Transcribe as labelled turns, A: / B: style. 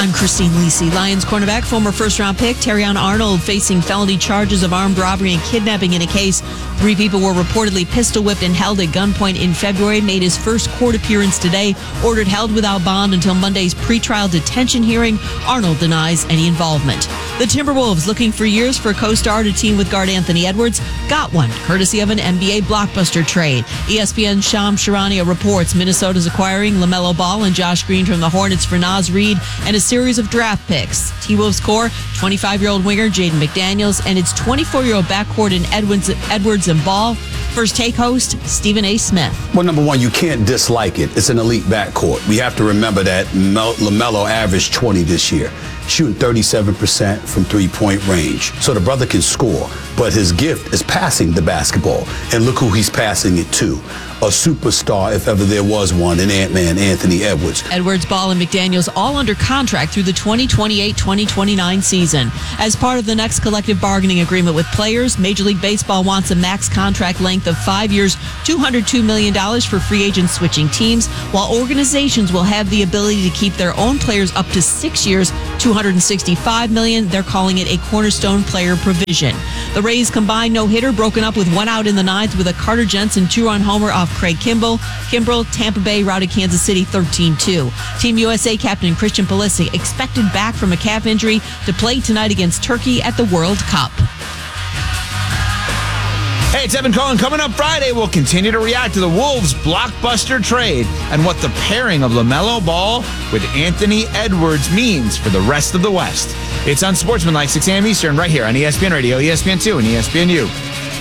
A: I'm Christine Lisi. Lions cornerback, former first-round pick Terrion Arnold facing felony charges of armed robbery and kidnapping in a case. 3 people were reportedly pistol-whipped and held at gunpoint in February. Made his first court appearance today. Ordered held without bond until Monday's pretrial detention hearing. Arnold denies any involvement. The Timberwolves, looking for years for a co-star to team with guard Anthony Edwards, got one, courtesy of an NBA blockbuster trade. ESPN's Shams Charania reports Minnesota's acquiring LaMelo Ball and Josh Green from the Hornets for Naz Reid and a series of draft picks. T-Wolves core, 25-year-old winger Jaden McDaniels and its 24-year-old backcourt in Edwards and Ball. First Take host, Stephen A. Smith.
B: Well, number one, you can't dislike it. It's an elite backcourt. We have to remember that LaMelo averaged 20 this year, shooting 37% from three-point range. So the brother can score, but his gift is passing the basketball. And look who he's passing it to. A superstar, if ever there was one, in Ant-Man, Anthony Edwards.
A: Edwards, Ball, and McDaniels all under contract through the 2028-2029 season. As part of the next collective bargaining agreement with players, Major League Baseball wants a max contract length of 5 years, $202 million for free agents switching teams, while organizations will have the ability to keep their own players up to 6 years, $265 million. They're calling it a cornerstone player provision. The Rays' combined no-hitter broken up with 1 out in the 9th with a Carter Jensen 2-run homer off Craig Kimbrell. Tampa Bay routed Kansas City 13-2. Team USA captain Christian Pulisic expected back from a calf injury to play tonight against Turkey at the World Cup.
C: Hey, it's Evan Cohen. Coming up Friday, we'll continue to react to the Wolves' blockbuster trade and what the pairing of LaMelo Ball with Anthony Edwards means for the rest of the West. It's Unsportsmanlike, 6 a.m. Eastern, right here on ESPN Radio, ESPN2, and ESPNU.